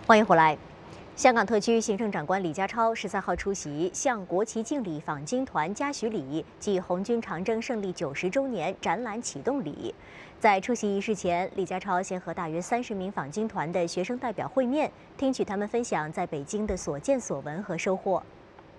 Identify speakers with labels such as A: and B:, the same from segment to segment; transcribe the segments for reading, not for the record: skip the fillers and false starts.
A: 欢迎回来。香港特区行政长官李家超13号出席向国旗敬礼访京团嘉许礼暨红军长征胜利90周年展览启动礼。在出席仪式前，李家超先和大约30名访京团的学生代表会面，听取他们分享在北京的所見所聞和收穫。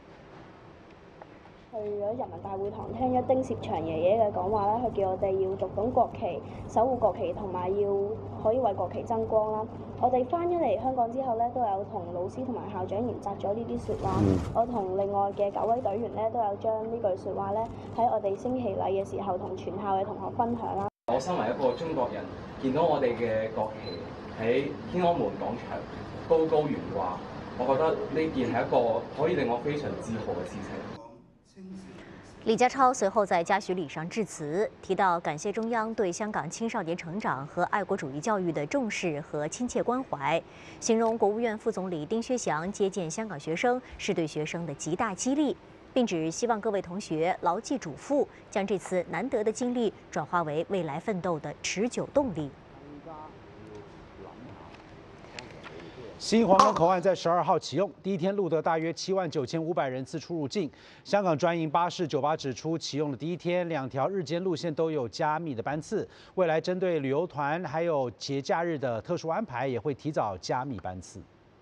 B: 去咗人民大會堂聽咗丁薛祥爺爺嘅講話啦，佢叫我哋要讀懂國旗、守護國旗，同埋要可以為國旗爭光啦。我哋翻咗嚟香港之後咧，都有同老師同埋校長研習咗呢啲説話。我同另外嘅9位隊員咧，都有將呢句説話咧喺我哋升旗禮嘅時候同全校嘅同學分享啦。
C: 我身為一個中國人，見到我哋嘅國旗喺天安門廣場高高懸掛，我覺得呢件係一個可以令我非常自豪嘅事情。
A: 李家超随后在嘉许礼上致辞，提到感谢中央对香港青少年成长和爱国主义教育的重视和亲切关怀，形容国务院副总理丁薛祥接见香港学生是对学生的极大激励，并指希望各位同学牢记嘱咐，将这次难得的经历转化为未来奋斗的持久动力。
D: 新皇岗口岸在12号启用，第一天录得大约79500人次出入境。香港专营巴士酒吧指出，启用的第一天，2条日间路线都有加密的班次。未来针对旅游团还有节假日的特殊安排，也会提早加密班次。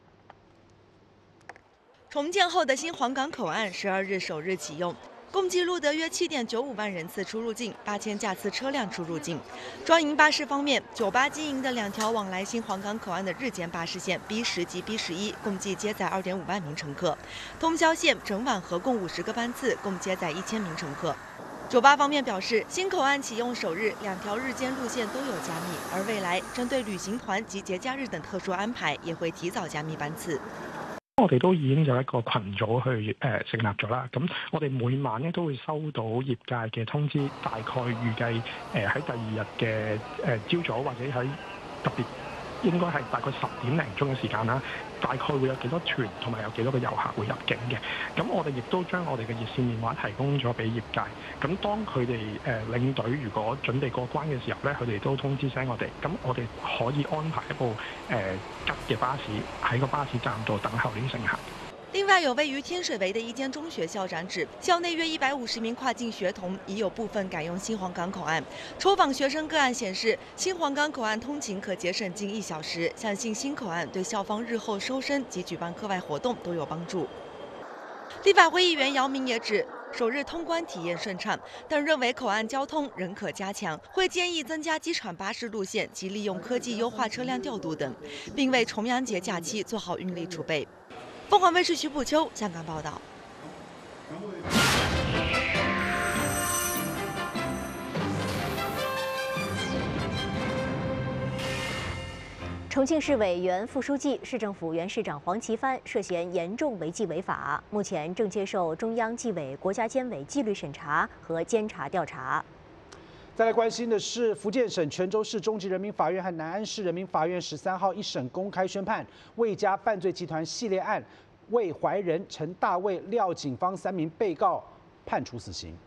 E: 重建后的新皇岗口岸12日首日启用，共计录得约7.95万人次出入境，8000架次车辆出入境。专营巴士方面，酒吧经营的2条往来新皇岗口岸的日间巴士线 B10及 B11，共计接载2.5万名乘客；通宵线整晚合共50个班次，共接载1000名乘客。酒吧方面表示，新口岸启用首日，2条日间路线都有加密，而未来针对旅行团及节假日等特殊安排，也會提早加密班次。
F: 我哋都已經有一個群組去成立咗啦，咁我哋每晚咧都會收到業界嘅通知，大概預計喺第2日嘅朝早或者喺特別應該係大概10點零鐘嘅時間啦，大概會有幾多團同埋有幾多個遊客會入境嘅。咁我哋亦都將我哋嘅熱線電話提供咗俾業界。咁當佢哋領隊如果準備過關嘅時候咧，佢哋都通知聲我哋。咁我哋可以安排一部吉嘅巴士喺個巴士站度等候啲乘客。
E: 另外，有位于天水围的一间中学校长指，校内约150名跨境学童已有部分改用新皇岗口岸。抽访学生个案显示，新皇岗口岸通勤可节省近1小时，相信新口岸对校方日后收生及举办课外活动都有帮助。立法会议员姚明也指，首日通关体验顺畅，但认为口岸交通仍可加强，会建议增加机场巴士路线及利用科技优化车辆调度等，并为重阳节假期做好运力储备。 凤凰卫视徐浦秋香港报道。
A: 重庆市委原副书记、市政府原市长黄奇帆涉嫌严重违纪违法，目前正接受中央纪委国家监委纪律审查和监察调查。
D: 再来关心的是，福建省泉州市中级人民法院和南安市人民法院13号一审公开宣判魏家犯罪集团系列案魏怀仁、陈大卫、廖景芳3名被告判处死刑。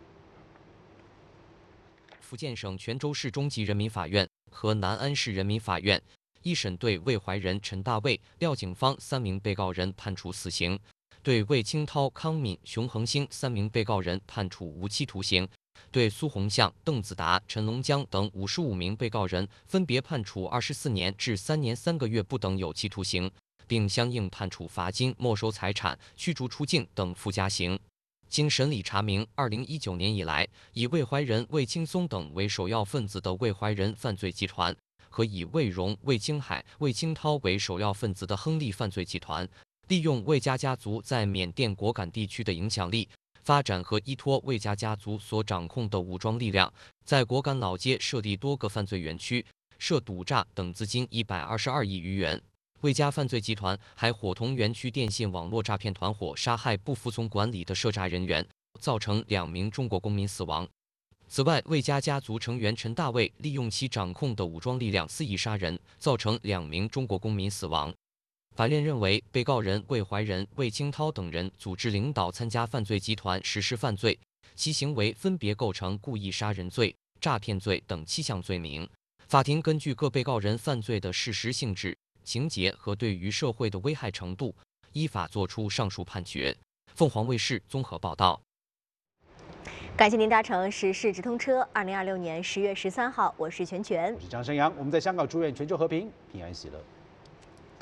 G: 福建省泉州市中级人民法院和南安市人民法院一审对魏怀仁、陈大卫、廖景芳3名被告人判处死刑，对魏清涛、康敏、熊恒星3名被告人判处无期徒刑。 对苏宏向、邓子达、陈龙江等55名被告人分别判处24年至3年3个月不等有期徒刑，并相应判处罚金、没收财产、驱逐出境等附加刑。经审理查明，2019年以来，以魏怀仁、魏青松等为首要分子的魏怀仁犯罪集团和以魏荣、魏青海、魏青涛为首要分子的亨利犯罪集团，利用魏家家族在缅甸果敢地区的影响力。 发展和依托魏家家族所掌控的武装力量，在果敢老街设立多个犯罪园区，涉赌诈等资金122亿余元。魏家犯罪集团还伙同园区电信网络诈骗团伙杀害不服从管理的涉诈人员，造成2名中国公民死亡。此外，魏家家族成员陈大卫利用其掌控的武装力量肆意杀人，造成2名中国公民死亡。 法院认为，被告人魏怀仁、魏清涛等人组织领导参加犯罪集团实施犯罪，其行为分别构成故意杀人罪、诈骗罪等7项罪名。法庭根据各被告人犯罪的事实性质， 情节和对于社会的危害程度，依法作出上述判决。凤凰卫视综合报道。
A: 感谢您搭乘时事直通车。2026年10月13号，我是全全，
D: 我是张生阳。我们在香港祝愿全球和平、平安喜乐。